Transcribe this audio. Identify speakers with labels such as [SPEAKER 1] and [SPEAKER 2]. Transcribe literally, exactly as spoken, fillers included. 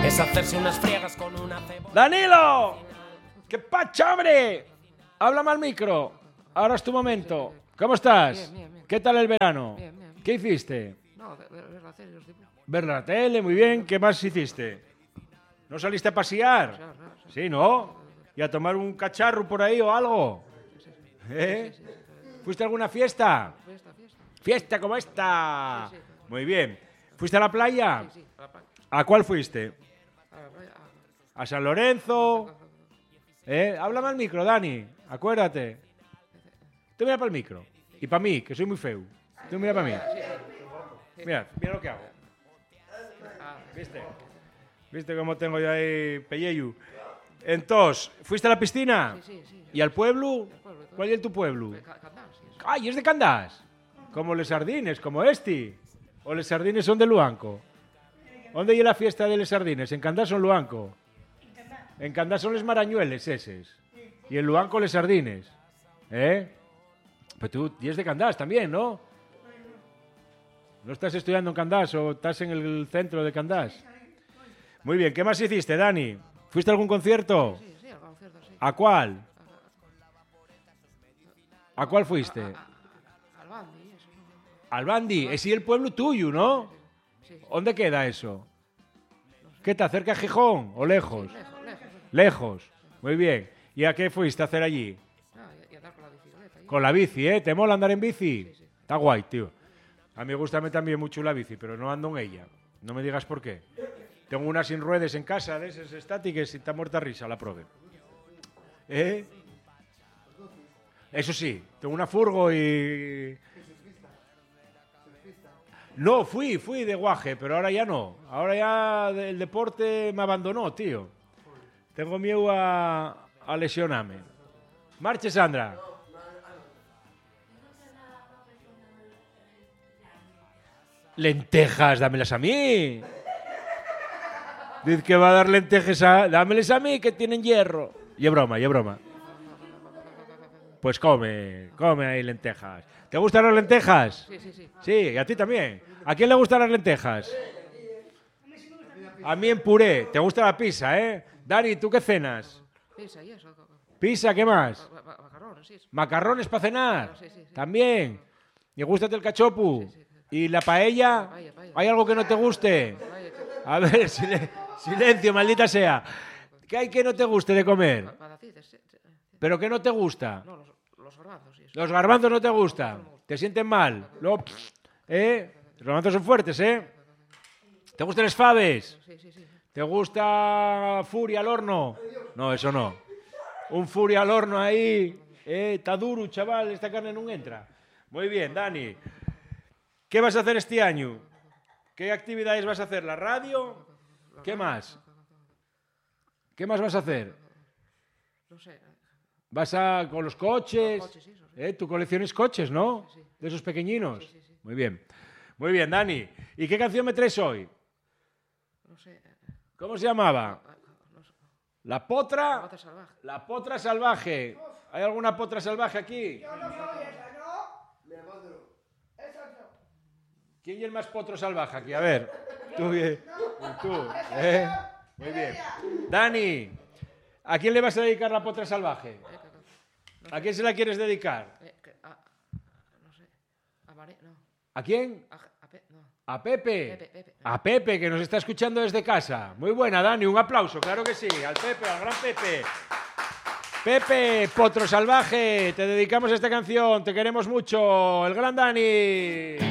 [SPEAKER 1] es hacerse unas friegas con una cebolla.
[SPEAKER 2] ¡Danilo! ¡Qué pacha, hombre! Háblame al micro. Ahora es tu momento. ¿Cómo estás?
[SPEAKER 3] Bien, bien, bien.
[SPEAKER 2] ¿Qué tal el verano?
[SPEAKER 3] Bien, bien.
[SPEAKER 2] ¿Qué hiciste?
[SPEAKER 3] No, ver, ver la tele, los dibujos.
[SPEAKER 2] Ver la tele, muy bien. ¿Qué más hiciste? ¿No saliste a pasear?
[SPEAKER 3] Claro, claro, sí.
[SPEAKER 2] Sí, ¿no? ¿Y a tomar un cacharro por ahí o algo? ¿Eh?
[SPEAKER 3] Sí, sí, sí.
[SPEAKER 2] ¿Fuiste a alguna fiesta?
[SPEAKER 3] Fiesta, fiesta.
[SPEAKER 2] ¿Fiesta como esta?
[SPEAKER 3] Sí, sí.
[SPEAKER 2] Muy bien. ¿Fuiste a la playa?
[SPEAKER 3] Sí, sí, a la playa.
[SPEAKER 2] ¿A cuál fuiste?
[SPEAKER 3] A la playa. a-
[SPEAKER 2] ¿A San Lorenzo? ¿Eh? Háblame al micro, Dani. Acuérdate. Tú mira para el micro. Y para mí, que soy muy feo. Tú mira para mí. Mira, mira lo que hago. ¿Viste? ¿Viste cómo tengo yo ahí pelleyu? Entonces, ¿fuiste a la piscina?
[SPEAKER 3] Sí, sí, sí.
[SPEAKER 2] ¿Y al pueblo?
[SPEAKER 3] pueblo, todo.
[SPEAKER 2] ¿Cuál es tu pueblo?
[SPEAKER 3] Ca- Candás, sí, sí.
[SPEAKER 2] ¡Ay, es de Candás! Como les sardines, como este. ¿O les sardines son de Luanco? ¿Dónde hay la fiesta de les sardines? ¿En Candás o en Luanco? En Candás son les marañueles eses. Y en Luanco les sardines. ¿Eh? Pues tú, y es de Candás también, ¿no? ¿No estás estudiando en Candás o estás en el centro de Candás? Muy bien, ¿qué más hiciste, Dani? ¿Fuiste a algún concierto?
[SPEAKER 3] Sí, sí, al concierto, sí.
[SPEAKER 2] ¿A cuál? ¿A cuál fuiste?
[SPEAKER 3] Al Bandi, eso. ¿no?
[SPEAKER 2] Al Bandi, es el pueblo tuyo, ¿no?
[SPEAKER 3] Sí, sí.
[SPEAKER 2] ¿Dónde queda eso? ¿Qué está, cerca de Gijón o lejos?
[SPEAKER 3] Lejos, lejos. lejos.
[SPEAKER 2] Lejos, muy bien. ¿Y a qué fuiste a hacer allí?
[SPEAKER 3] Ah, y, y andar con la bicicleta. y-
[SPEAKER 2] Con la bici, ¿eh? ¿Te mola andar en bici?
[SPEAKER 3] Sí, sí.
[SPEAKER 2] Está guay, tío. A mí me gusta también mucho la bici, pero no ando en ella. No me digas por qué. Tengo unas sin ruedas en casa, de esas estáticas, y está muerta risa, la prove. ¿Eh? Eso sí, tengo una furgo y... No, fui, fui de guaje, pero ahora ya no. Ahora ya el deporte me abandonó, tío. Tengo miedo a, a lesionarme. Marche, Sandra. Lentejas, dámelas a mí. Dice que va a dar lentejas a... Dámelas a mí, que tienen hierro. Y es broma, y es broma. Pues come, come ahí lentejas. ¿Te gustan las lentejas?
[SPEAKER 3] Sí, sí, sí.
[SPEAKER 2] Sí, y a ti también. ¿A quién le gustan las lentejas? A mí en puré. ¿Te gusta la pizza, eh? Dani, ¿tú qué cenas?
[SPEAKER 3] Pizza y eso.
[SPEAKER 2] ¿Pizza? ¿Qué más?
[SPEAKER 3] Ma- ma- Macarrones, sí. eso.
[SPEAKER 2] ¿Macarrones para cenar?
[SPEAKER 3] Sí, sí, sí.
[SPEAKER 2] También. ¿Y gústate el cachopu?
[SPEAKER 3] Sí, sí.
[SPEAKER 2] ¿Y la paella?
[SPEAKER 3] Paella, paella.
[SPEAKER 2] ¿Hay algo que no te guste?
[SPEAKER 3] Vaya, que-
[SPEAKER 2] A ver, sile- silencio, maldita sea. ¿Qué hay que no te guste de comer?
[SPEAKER 3] pa- patacites, sí, sí.
[SPEAKER 2] ¿Pero qué no te gusta?
[SPEAKER 3] No, los, los garbanzos, sí. eso.
[SPEAKER 2] Los garbanzos no te gustan. ¿Te sienten mal? Luego, ¿eh? Los garbanzos son fuertes, ¿eh? ¿Te gustan las faves?
[SPEAKER 3] Sí, sí, sí.
[SPEAKER 2] ¿Te gusta furia al horno? No, eso no. Un furia al horno ahí. Eh, está duro, chaval, esta carne no entra. Muy bien, Dani. ¿Qué vas a hacer este año? ¿Qué actividades vas a hacer? ¿La radio? ¿Qué más? ¿Qué más vas a hacer?
[SPEAKER 3] No sé.
[SPEAKER 2] ¿Vas a con los coches?
[SPEAKER 3] Coches, sí, eso, sí.
[SPEAKER 2] ¿Eh? ¿Tú colecciones coches, no?
[SPEAKER 3] Sí, sí.
[SPEAKER 2] De esos pequeñinos.
[SPEAKER 3] Sí, sí, sí.
[SPEAKER 2] Muy bien. Muy bien, Dani. ¿Y qué canción me traes hoy?
[SPEAKER 3] No sé. eh,
[SPEAKER 2] ¿Cómo se llamaba?
[SPEAKER 3] ah, no sé.
[SPEAKER 2] La potra.
[SPEAKER 3] Bata salvaje.
[SPEAKER 2] La potra salvaje. ¿Hay alguna potra salvaje aquí? ¿Quién es el más potro salvaje aquí? A ver. Tú, eh, tú, ¿eh? Muy bien. Dani, ¿a quién le vas a dedicar la potra salvaje?
[SPEAKER 3] Eh, que- que-
[SPEAKER 2] ¿A quién se la quieres dedicar?
[SPEAKER 3] eh, que- ah, no sé. A Mare, no.
[SPEAKER 2] ¿A quién?
[SPEAKER 3] A, a Pe- no.
[SPEAKER 2] A Pepe.
[SPEAKER 3] Pepe, Pepe.
[SPEAKER 2] A Pepe, que nos está escuchando desde casa. Muy buena, Dani. Un aplauso, claro que sí. Al Pepe, al gran Pepe. Pepe, potro salvaje, te dedicamos esta canción. Te queremos mucho. El gran Dani.